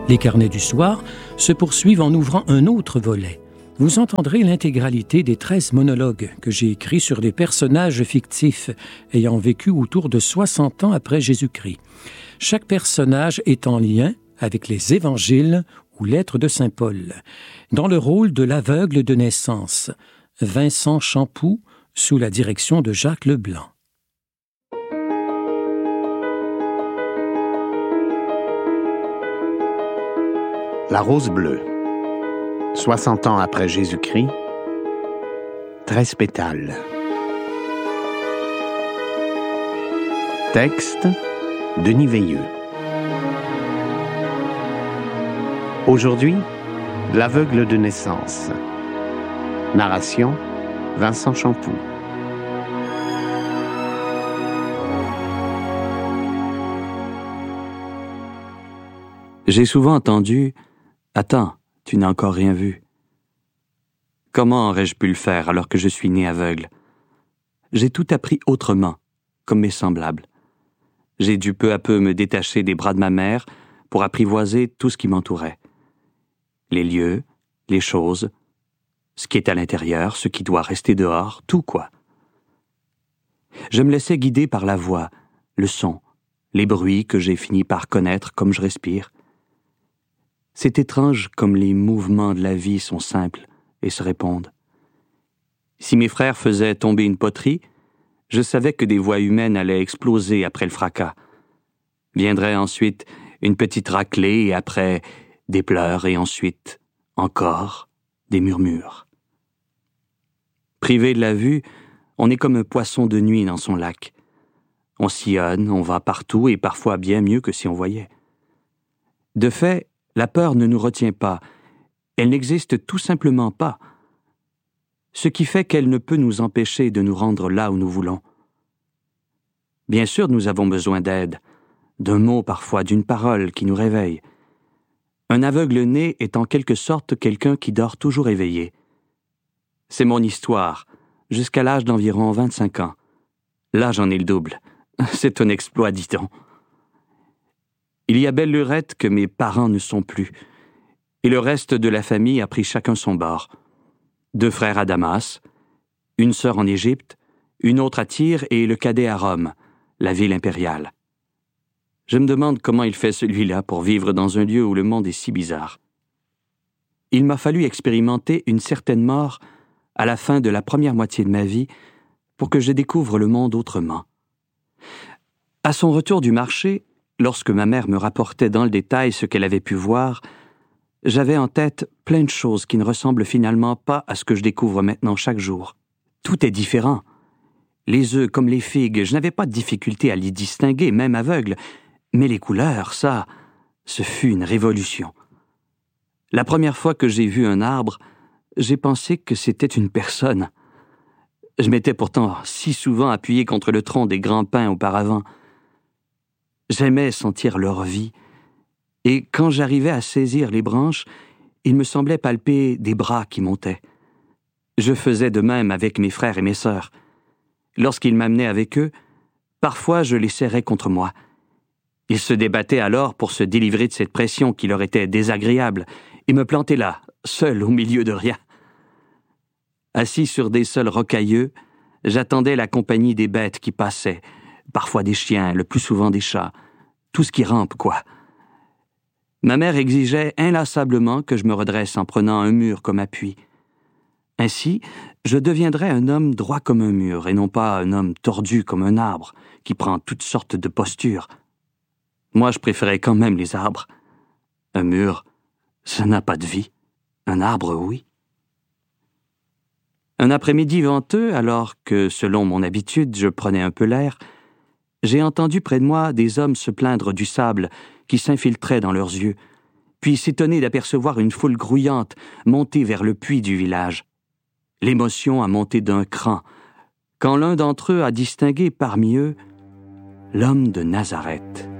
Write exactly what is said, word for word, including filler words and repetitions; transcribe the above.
Les carnets du soir se poursuivent en ouvrant un autre volet. Vous entendrez l'intégralité des treize monologues que j'ai écrits sur des personnages fictifs ayant vécu autour de soixante ans après Jésus-Christ. Chaque personnage est en lien avec les évangiles ou lettres de saint Paul. Dans le rôle de l'aveugle de naissance, Vincent Champoux, sous la direction de Jacques Leblanc. La rose bleue. soixante ans après Jésus-Christ, treize pétales. Texte, Denis Veilleux. Aujourd'hui, l'aveugle de naissance. Narration, Vincent Champoux. J'ai souvent entendu « Attends, tu n'as encore rien vu. » Comment aurais-je pu le faire alors que je suis né aveugle? J'ai tout appris autrement, comme mes semblables. J'ai dû peu à peu me détacher des bras de ma mère pour apprivoiser tout ce qui m'entourait. Les lieux, les choses, ce qui est à l'intérieur, ce qui doit rester dehors, tout quoi. Je me laissais guider par la voix, le son, les bruits que j'ai fini par connaître comme je respire. C'est étrange comme les mouvements de la vie sont simples et se répondent. Si mes frères faisaient tomber une poterie, je savais que des voix humaines allaient exploser après le fracas. Viendrait ensuite une petite raclée et après des pleurs et ensuite encore des murmures. Privé de la vue, on est comme un poisson de nuit dans son lac. On sillonne, on va partout et parfois bien mieux que si on voyait. De fait, la peur ne nous retient pas. Elle n'existe tout simplement pas. Ce qui fait qu'elle ne peut nous empêcher de nous rendre là où nous voulons. Bien sûr, nous avons besoin d'aide, d'un mot parfois, d'une parole qui nous réveille. Un aveugle né est en quelque sorte quelqu'un qui dort toujours éveillé. C'est mon histoire, jusqu'à l'âge d'environ vingt-cinq ans. Là, j'en ai le double. C'est un exploit, dit-on. Il y a belle lurette que mes parents ne sont plus, et le reste de la famille a pris chacun son bord. Deux frères à Damas, une sœur en Égypte, une autre à Tyr et le cadet à Rome, la ville impériale. Je me demande comment il fait celui-là pour vivre dans un lieu où le monde est si bizarre. Il m'a fallu expérimenter une certaine mort à la fin de la première moitié de ma vie pour que je découvre le monde autrement. À son retour du marché, lorsque ma mère me rapportait dans le détail ce qu'elle avait pu voir, j'avais en tête plein de choses qui ne ressemblent finalement pas à ce que je découvre maintenant chaque jour. Tout est différent. Les œufs comme les figues, je n'avais pas de difficulté à les distinguer, même aveugle. Mais les couleurs, ça, ce fut une révolution. La première fois que j'ai vu un arbre, j'ai pensé que c'était une personne. Je m'étais pourtant si souvent appuyé contre le tronc des grands pins auparavant. J'aimais sentir leur vie, et quand j'arrivais à saisir les branches, il me semblait palper des bras qui montaient. Je faisais de même avec mes frères et mes sœurs. Lorsqu'ils m'amenaient avec eux, parfois je les serrais contre moi. Ils se débattaient alors pour se délivrer de cette pression qui leur était désagréable et me plantaient là, seul au milieu de rien. Assis sur des sols rocailleux, j'attendais la compagnie des bêtes qui passaient, parfois des chiens, le plus souvent des chats, tout ce qui rampe, quoi. Ma mère exigeait inlassablement que je me redresse en prenant un mur comme appui. Ainsi, je deviendrais un homme droit comme un mur et non pas un homme tordu comme un arbre qui prend toutes sortes de postures. Moi, je préférais quand même les arbres. Un mur, ça n'a pas de vie. Un arbre, oui. Un après-midi venteux, alors que, selon mon habitude, je prenais un peu l'air, j'ai entendu près de moi des hommes se plaindre du sable qui s'infiltrait dans leurs yeux, puis s'étonner d'apercevoir une foule grouillante monter vers le puits du village. L'émotion a monté d'un cran, quand l'un d'entre eux a distingué parmi eux l'homme de Nazareth.